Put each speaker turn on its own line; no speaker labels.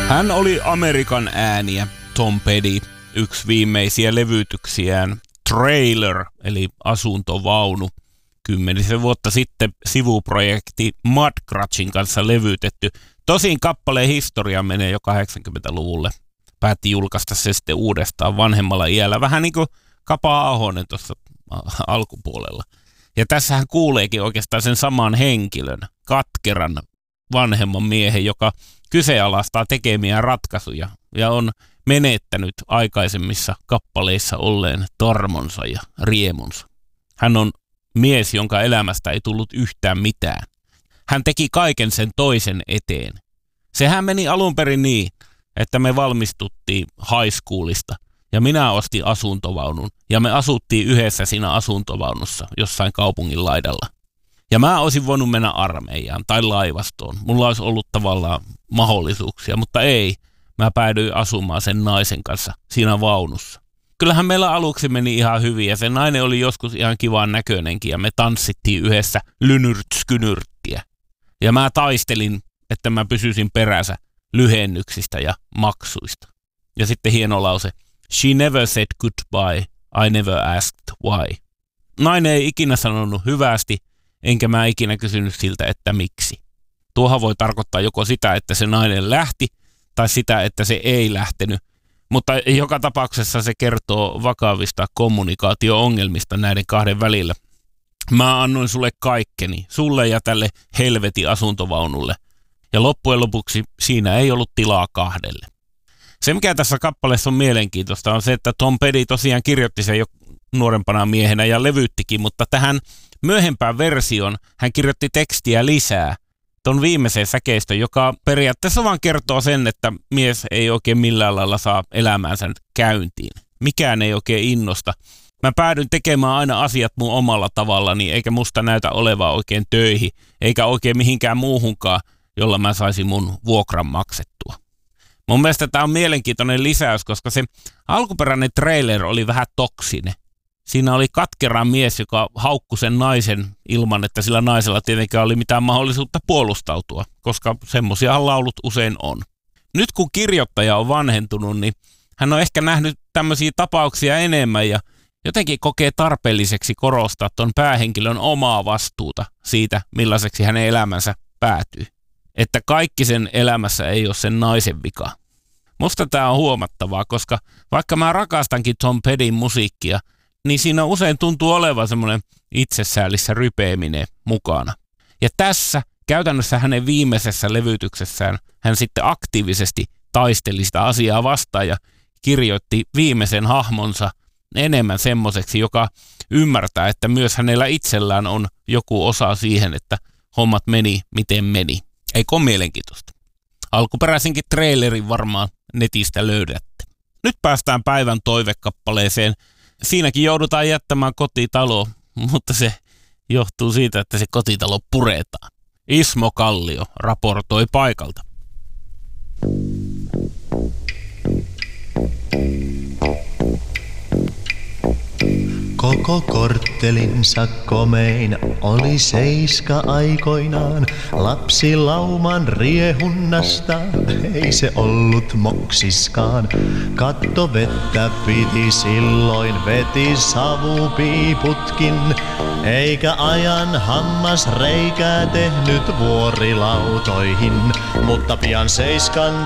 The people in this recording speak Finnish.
Hän oli Amerikan ääniä, Tom Petty, yksi viimeisiä levytyksiään, Trailer, eli asuntovaunu. 10 vuotta sitten sivuprojekti Mudcrutchin kanssa levytetty. Tosin kappaleen historia menee jo 80-luvulle. Päätti julkaista se sitten uudestaan vanhemmalla iällä, vähän niin kuin Kapa Ahonen tuossa alkupuolella. Ja tässähän kuuleekin oikeastaan sen saman henkilön, katkeran vanhemman miehen, joka kyseenalaistaa tekemiä ratkaisuja ja on menettänyt aikaisemmissa kappaleissa olleen tarmonsa ja riemunsa. Hän on mies, jonka elämästä ei tullut yhtään mitään. Hän teki kaiken sen toisen eteen. Sehän meni alun perin niin, että me valmistuttiin high schoolista ja minä ostin asuntovaunun ja me asuttiin yhdessä siinä asuntovaunussa jossain kaupungin laidalla. Ja mä olisin voinut mennä armeijaan tai laivastoon. Mulla olisi ollut tavallaan mahdollisuuksia, mutta ei. Mä päädyin asumaan sen naisen kanssa siinä vaunussa. Kyllähän meillä aluksi meni ihan hyvin ja se nainen oli joskus ihan kivan näköinenkin ja me tanssittiin yhdessä lynyrtskynyrttiä. Ja mä taistelin, että mä pysyisin perässä lyhennyksistä ja maksuista. Ja sitten hieno lause. She never said goodbye, I never asked why. Nainen ei ikinä sanonut hyvästi, enkä mä ikinä kysynyt siltä, että miksi. Tuohan voi tarkoittaa joko sitä, että se nainen lähti, tai sitä, että se ei lähtenyt. Mutta joka tapauksessa se kertoo vakavista kommunikaatio-ongelmista näiden kahden välillä. Mä annoin sulle kaikkeni, sulle ja tälle helvetin asuntovaunulle. Ja loppujen lopuksi siinä ei ollut tilaa kahdelle. Se, mikä tässä kappaleessa on mielenkiintoista, on se, että Tom Petty tosiaan kirjoitti sen jo nuorempana miehenä ja levyttikin, mutta tähän myöhempään versioon hän kirjoitti tekstiä lisää ton viimeiseen säkeistön, joka periaatteessa vaan kertoo sen, että mies ei oikein millään lailla saa elämäänsä käyntiin. Mikään ei oikein innosta. Mä päädyin tekemään aina asiat mun omalla tavallani, eikä musta näytä olevaa oikein töihin, eikä oikein mihinkään muuhunkaan, jolla mä saisin mun vuokran maksettua. Mun mielestä tää on mielenkiintoinen lisäys, koska se alkuperäinen trailer oli vähän toksinen. Siinä oli katkera mies, joka haukkui sen naisen ilman, että sillä naisella tietenkään oli mitään mahdollisuutta puolustautua, koska semmosiahan laulut usein on. Nyt kun kirjoittaja on vanhentunut, niin hän on ehkä nähnyt tämmöisiä tapauksia enemmän ja jotenkin kokee tarpeelliseksi korostaa ton päähenkilön omaa vastuuta siitä, millaiseksi hänen elämänsä päätyy. Että kaikki sen elämässä ei ole sen naisen vika. Musta tää on huomattavaa, koska vaikka mä rakastankin Tom Pettyn musiikkia, niin siinä usein tuntuu olevan semmoinen itsesäälissä rypeeminen mukana. Ja tässä käytännössä hänen viimeisessä levytyksessään hän sitten aktiivisesti taisteli sitä asiaa vastaan ja kirjoitti viimeisen hahmonsa enemmän semmoiseksi, joka ymmärtää, että myös hänellä itsellään on joku osa siihen, että hommat meni miten meni. Eikö ole mielenkiintoista? Alkuperäisenkin trailerin varmaan netistä löydätte. Nyt päästään päivän toivekappaleeseen. Siinäkin joudutaan jättämään kotitalo, mutta se johtuu siitä, että se kotitalo puretaan. Ismo Kallio raportoi paikalta.
Koko korttelinsa komein oli seiska aikoinaan. Lapsilauman riehunnasta ei se ollut moksiskaan. Kattovettä piti silloin, veti savupiiputkin. Eikä ajan hammasreikää tehnyt vuorilautoihin. Mutta pian seiskan